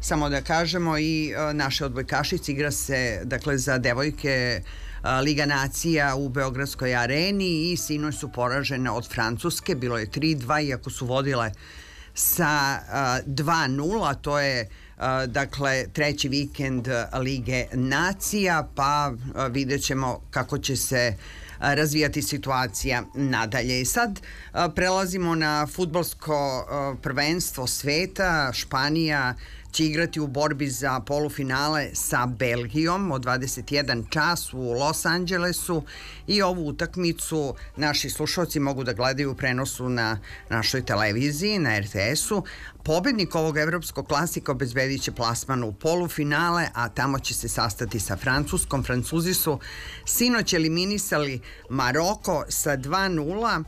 samo da kažemo, i naše odbojkašice. Igra se, dakle, za devojke Liga nacija u Beogradskoj areni i sinoć su poražene od Francuske. Bilo je 3-2, iako su vodile sa 2-0. To je dakle treći vikend Lige nacija, pa vidjet ćemo kako će se razvijati situacija nadalje. I sad prelazimo na fudbalsko prvenstvo sveta. Španija će igrati u borbi za polufinale sa Belgijom od 21 čas u Los Angelesu i ovu utakmicu naši slušalci mogu da gledaju u prenosu na našoj televiziji, na RTS-u. Pobednik ovog evropskog klasika obezbedit će plasman u polufinale, a tamo će se sastati sa Francuskom. Francuzi su sinoć eliminisali Maroko sa 2-0,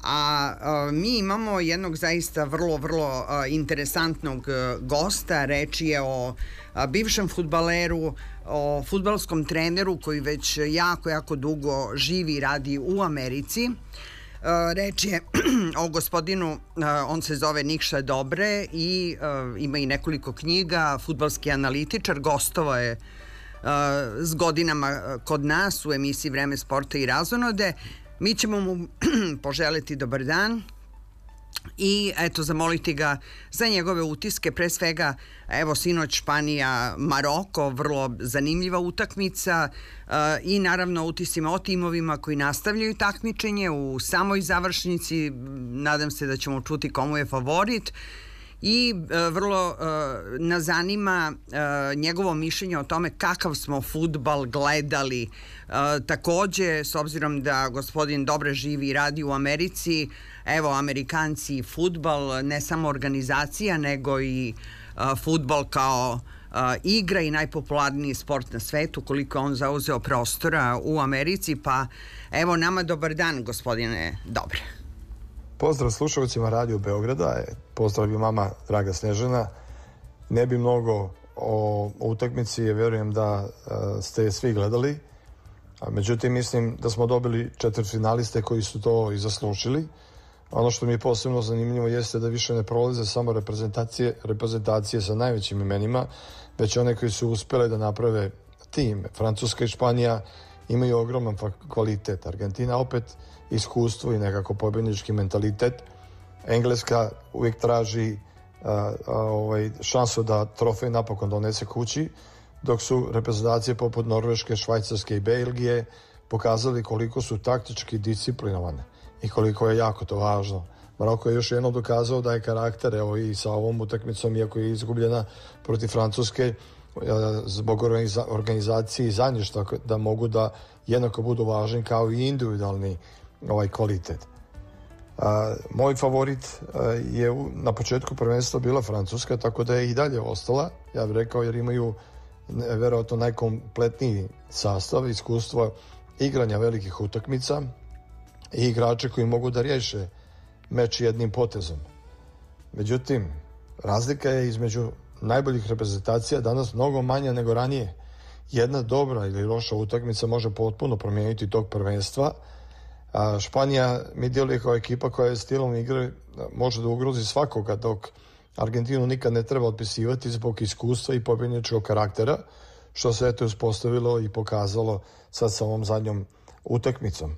a mi imamo jednog zaista vrlo interesantnog gosta. Reč je o bivšem fudbaleru, o fudbalskom treneru koji već jako dugo živi i radi u Americi. Reč je o gospodinu, on se zove Nikša Dobre i ima i nekoliko knjiga, fudbalski analitičar, gostovao je s godinama kod nas u emisiji Vreme sporta i razonode. Mi ćemo mu poželiti dobar dan i eto zamoliti ga za njegove utiske. Pre svega, evo sinoć Španija Maroko, vrlo zanimljiva utakmica, i naravno utisima o timovima koji nastavljaju takmičenje u samoj završnici. Nadam se da ćemo čuti komu je favorit i vrlo nas zanima njegovo mišljenje o tome kakav smo fudbal gledali. Takođe, s obzirom da gospodin Dobre živi i radi u Americi, evo, Amerikanci i fudbal, ne samo organizacija, nego i fudbal kao igra i najpopularniji sport na svetu, koliko on zauzeo prostora u Americi. Pa evo, nama dobar dan, gospodine Dobre. Pozdrav slušalcima Radio Beograda, pozdrav i mama draga Snežana. Ne bi mnogo o utakmici, vjerujem da ste je svi gledali, međutim mislim da smo dobili četvrtfinaliste koji su to i zaslužili. Ono što mi je posebno zanimljivo jeste da više ne prolaze samo reprezentacije sa najvećim imenima, već one koji su uspjele da naprave tim. Francuska i Španija imaju ogroman kvalitet. Argentina opet iskustvo i nekako pobjednički mentalitet. Engleska uvijek traži šansu da trofej napokon donese kući, dok su reprezentacije poput Norveške, Švajcarske i Belgije pokazali koliko su taktički disciplinovane i koliko je jako to važno. Maroko je još jednom dokazao da je karakter, evo i sa ovom utakmicom, iako je izgubljena protiv Francuske, zbog organizacije i zadnjišta, da mogu da jednako budu važni kao i individualni kvalitet. Moj favorit je na početku prvenstva bila Francuska, tako da je i dalje ostala, ja bih rekao, jer imaju verovatno najkompletniji sastav, iskustva igranja velikih utakmica i igrače koji mogu da riješe meč jednim potezom. Međutim, razlika je između najboljih reprezentacija danas mnogo manja nego ranije. Jedna dobra ili loša utakmica može potpuno promijeniti tog prvenstva. Španija mi djeluje kao ekipa koja je stilom igre može da ugrozi svakoga, dok Argentinu nikad ne treba otpisivati zbog iskustva i pobjedničkog karaktera, što se eto uspostavilo i pokazalo sad sa ovom zadnjom utakmicom.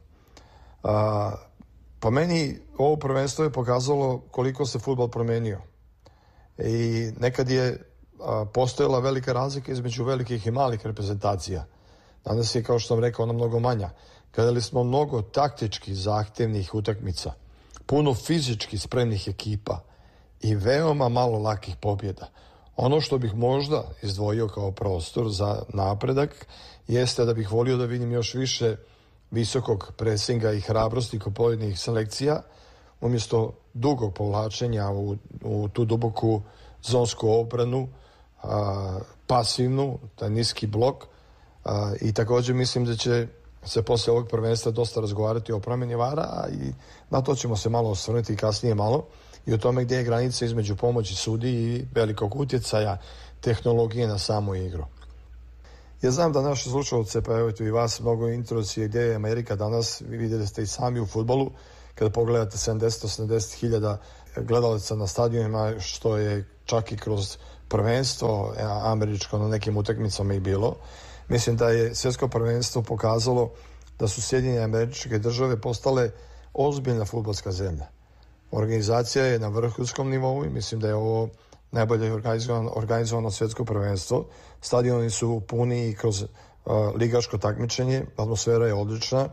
Po meni ovo prvenstvo je pokazalo koliko se fudbal promenio i nekad je postojala velika razlika između velikih i malih reprezentacija. Danas je, kao što sam rekao, ona mnogo manja. Gledali smo mnogo taktički zahtevnih utakmica, puno fizički spremnih ekipa i veoma malo lakih pobjeda. Ono što bih možda izdvojio kao prostor za napredak jeste da bih volio da vidim još više visokog presinga i hrabrosti kod pojedinih selekcija, umjesto dugog povlačenja u tu duboku zonsku obranu, pasivnu, taj niski blok, i također mislim da će se poslije ovog prvenstva dosta razgovarati o promjeni VAR-a i na to ćemo se malo osvrnuti kasnije malo i o tome gdje je granica između pomoći sudiji i velikog utjecaja tehnologije na samu igru. Ja znam da naši slušalci, pa evo tu i vas, mnogo interesuje gdje je Amerika danas. Vi vidjeli ste i sami u fudbalu, kada pogledate 70-80 hiljada gledalaca na stadionima, što je čak i kroz prvenstvo američko na nekim utakmicama i bilo. Mislim da je svjetsko prvenstvo pokazalo da su Sjedinjene Američke Države postale ozbiljna fudbalska zemlja. Organizacija je na vrhunskom nivou i mislim da je ovo najbolje organizovano svjetsko prvenstvo. Stadioni su puni i kroz ligaško takmičenje, atmosfera je odlična.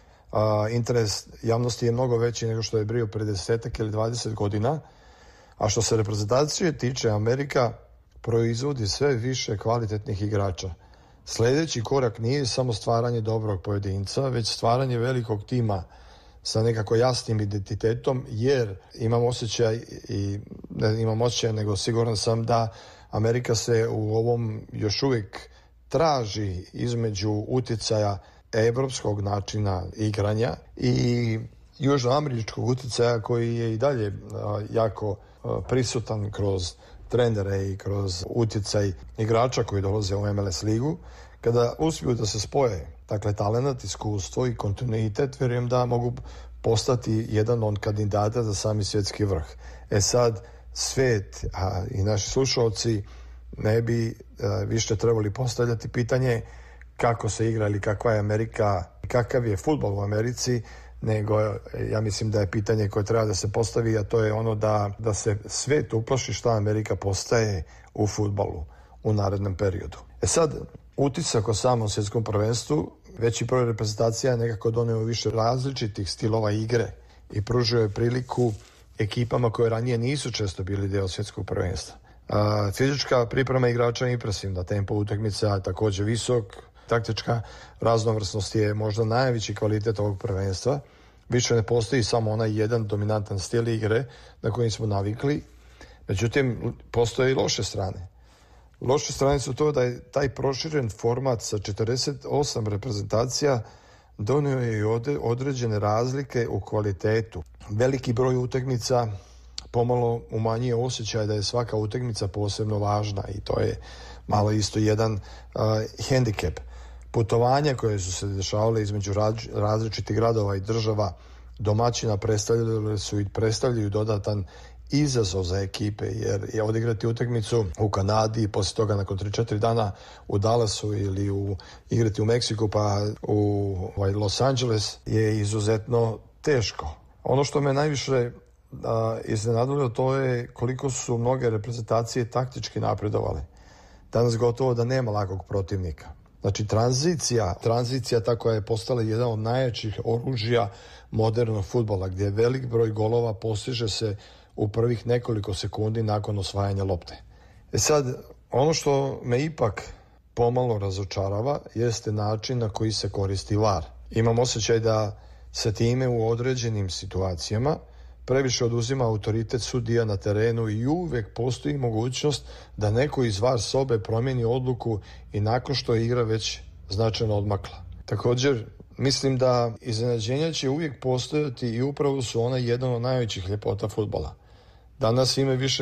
Interes javnosti je mnogo veći nego što je bio pre 10 ili 20 godina. A što se reprezentacije tiče, Amerika proizvodi sve više kvalitetnih igrača. Sljedeći korak nije samo stvaranje dobrog pojedinca, već stvaranje velikog tima sa nekako jasnim identitetom, jer imam osjećaj, i ne imam osjećaj, nego siguran sam da Amerika se u ovom još uvijek traži između utjecaja evropskog načina igranja i južnoameričkog utjecaja koji je i dalje jako prisutan kroz trenere i kroz utjecaj igrača koji dolaze u MLS ligu. Kada uspiju da se spoje, dakle, talenat, iskustvo i kontinuitet, vjerujem da mogu postati jedan od kandidata za sami svjetski vrh. Sad, svijet i naši slušalci ne bi više trebali postavljati pitanje kako se igra ili kakva je Amerika, kakav je fudbal u Americi, nego ja mislim da je pitanje koje treba da se postavi, a to je ono da se svijet uplaši šta Amerika postaje u fudbalu u narednom periodu. Sad, utisak o samom svjetskom prvenstvu, veći broj reprezentacija je nekako donio više različitih stilova igre i pružio je priliku ekipama koje ranije nisu često bili deo svjetskog prvenstva. Fizička priprema igrača je impresivna, tempo utakmica također visok, taktička raznovrsnost je možda najveći kvalitet ovog prvenstva. Više ne postoji samo onaj jedan dominantan stil igre na koji smo navikli, međutim postoje i loše strane. Loše strane su to da je taj proširen format sa 48 reprezentacija donio je i određene razlike u kvalitetu. Veliki broj utakmica pomalo umanjuje osjećaj da je svaka utakmica posebno važna i to je malo isto jedan hendikep. Putovanja koje su se dešavale između različitih gradova i država domaćina predstavljaju dodatan izazov za ekipe, jer je odigrati utakmicu u Kanadi i poslije toga nakon 3-4 dana u Dallasu ili igrati u Meksiku pa u Los Angeles je izuzetno teško. Ono što me najviše iznenadilo to je koliko su mnoge reprezentacije taktički napredovale. Danas gotovo da nema lakog protivnika. Znači tranzicija tako je postala jedan od najjačih oružja modernog fudbala, gdje velik broj golova postiže se u prvih nekoliko sekundi nakon osvajanja lopte. Sad, ono što me ipak pomalo razočarava jeste način na koji se koristi VAR. Imam osjećaj da se time u određenim situacijama previše oduzima autoritet sudija na terenu i uvijek postoji mogućnost da neko iz VAR sobe promijeni odluku i nakon što je igra već značajno odmakla. Također, mislim da iznenađenja će uvijek postojati i upravo su ona jedan od najvećih ljepota fudbala. Danas ime više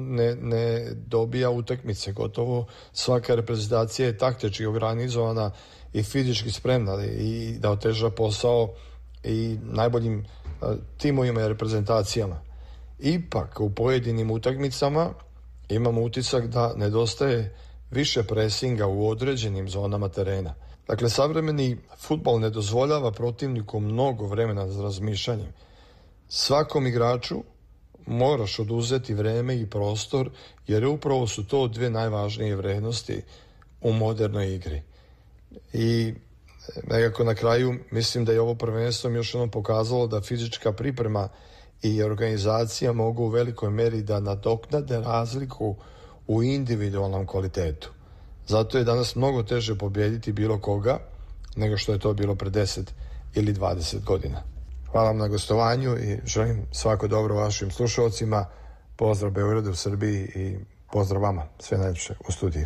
ne dobija utakmice, gotovo svaka reprezentacija je taktički organizovana i fizički spremna i da oteža posao i najboljim timovima i reprezentacijama. Ipak u pojedinim utakmicama imamo utisak da nedostaje više presinga u određenim zonama terena. Dakle, savremeni fudbal ne dozvoljava protivniku mnogo vremena za razmišljanje. Svakom igraču moraš oduzeti vreme i prostor, jer upravo su to dvije najvažnije vrednosti u modernoj igri. I nekako na kraju mislim da je ovo prvenstvo još jednom pokazalo da fizička priprema i organizacija mogu u velikoj meri da nadoknade razliku u individualnom kvalitetu. Zato je danas mnogo teže pobijediti bilo koga nego što je to bilo pre 10 ili 20 godina. Hvala vam na gostovanju i želim svako dobro vašim slušalcima. Pozdrav Beogradu, Srbiji i pozdrav vama. Sve najljepše u studiju.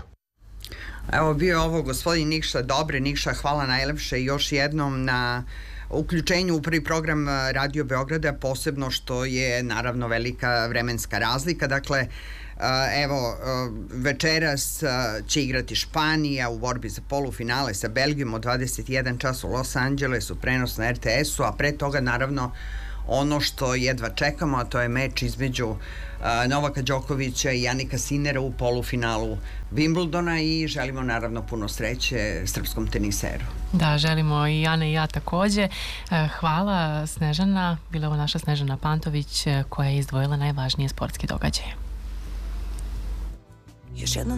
Evo, bio je ovo gospodin Nikša Dobre. Nikša, hvala najlepše još jednom na uključenju u prvi program Radio Beograda, posebno što je naravno velika vremenska razlika. Dakle, evo, večeras će igrati Španija u borbi za polufinale sa Belgijom od 21 čas u Los Angelesu, prenos na RTS-u, a pre toga naravno ono što jedva čekamo, a to je meč između Novaka Đokovića i Janika Sinera u polufinalu Wimbledona i želimo naravno puno sreće srpskom teniseru. Da, želimo i Ana i ja takođe. Hvala Snežana, bila je ovo naša Snežana Pantović koja je izdvojila najvažnije sportske događaje.